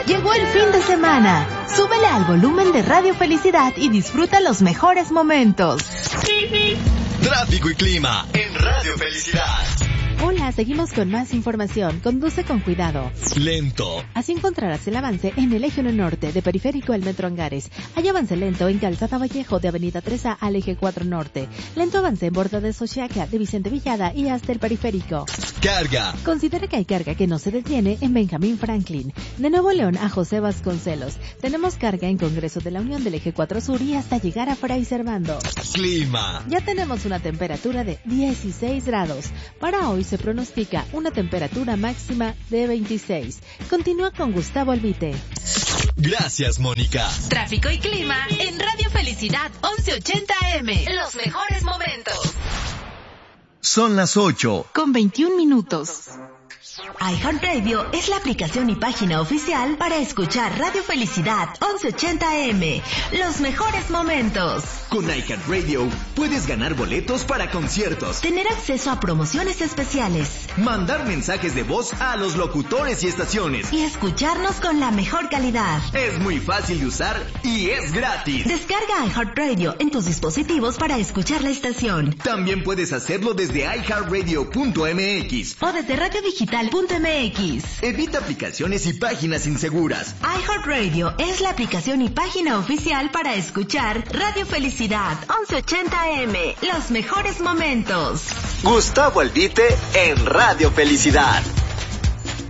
Llegó el fin de semana. Súbele al volumen de Radio Felicidad y disfruta los mejores momentos. Tráfico y clima en Radio Felicidad. Hola, seguimos con más información. Conduce con cuidado. Lento. Así encontrarás el avance en el eje 1 norte, de Periférico al Metro Angares. Hay avance lento en Calzada Vallejo, de Avenida 3A al eje 4 norte. Lento avance en Borda de Xochiaca, de Vicente Villada y hasta el Periférico. Carga. Considera que hay carga que no se detiene en Benjamín Franklin. De Nuevo León a José Vasconcelos. Tenemos carga en Congreso de la Unión del eje 4 sur y hasta llegar a Fray Servando. Clima. Ya tenemos una temperatura de 16 grados. Para hoy se pronostica una temperatura máxima de 26. Continúa con Gustavo Albite. Gracias, Mónica. Tráfico y clima en Radio Felicidad 1180 AM. Los mejores momentos. Son las 8. Con 21 minutos. iHeartRadio es la aplicación y página oficial para escuchar Radio Felicidad 1180 AM. Los mejores momentos. Con iHeartRadio puedes ganar boletos para conciertos, Tener acceso a promociones especiales mandar mensajes de voz a los locutores y estaciones. y escucharnos con la mejor calidad. Es muy fácil de usar y es gratis. Descarga iHeartRadio en tus dispositivos para escuchar la estación También puedes hacerlo desde iHeartRadio.mx. o desde radiodigital.mx. Evita aplicaciones y páginas inseguras. iHeartRadio es la aplicación y página oficial para escuchar Radio Felicidad 1180 AM. Los mejores momentos. Gustavo Albite en Radio Felicidad.